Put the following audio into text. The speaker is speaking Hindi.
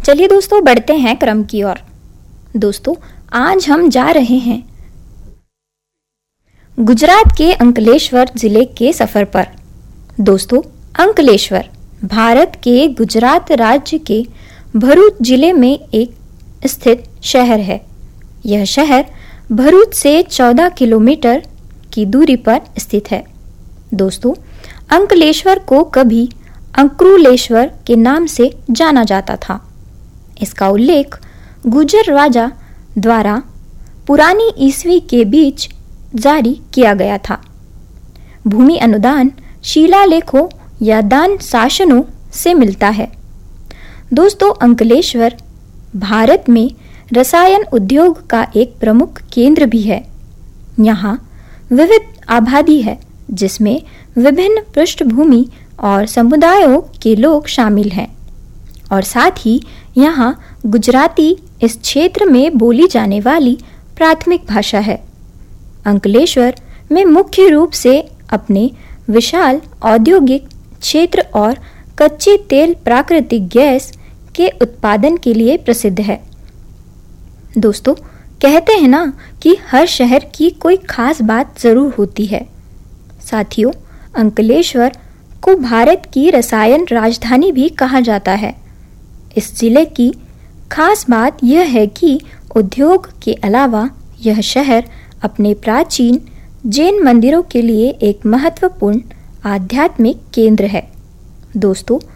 चलिए दोस्तों, बढ़ते हैं क्रम की ओर। दोस्तों, आज हम जा रहे हैं गुजरात के अंकलेश्वर जिले के सफर पर। दोस्तों, अंकलेश्वर भारत के गुजरात राज्य के भरूच जिले में एक स्थित शहर है। यह शहर भरूच से 14 किलोमीटर की दूरी पर स्थित है। दोस्तों, अंकलेश्वर को कभी अंक्रुलेश्वर के नाम से जाना जाता था। इसका उल्लेख गुर्जर राजा द्वारा पुरानी ईस्वी के बीच जारी किया गया था। भूमि अनुदान शिलालेखों या दान शासनों से मिलता है। दोस्तों, अंकलेश्वर भारत में रसायन उद्योग का एक प्रमुख केंद्र भी है। यहाँ विविध आबादी है, जिसमें विभिन्न पृष्ठभूमि और समुदायों के लोग शामिल हैं, और साथ ही यहाँ गुजराती इस क्षेत्र में बोली जाने वाली प्राथमिक भाषा है। अंकलेश्वर में मुख्य रूप से अपने विशाल औद्योगिक क्षेत्र और कच्चे तेल प्राकृतिक गैस के उत्पादन के लिए प्रसिद्ध है। दोस्तों, कहते हैं ना कि हर शहर की कोई खास बात जरूर होती है। साथियों, अंकलेश्वर को भारत की रसायन राजधानी भी कहा जाता है। इस जिले की खास बात यह है कि उद्योग के अलावा यह शहर अपने प्राचीन जैन मंदिरों के लिए एक महत्वपूर्ण आध्यात्मिक केंद्र है। दोस्तों,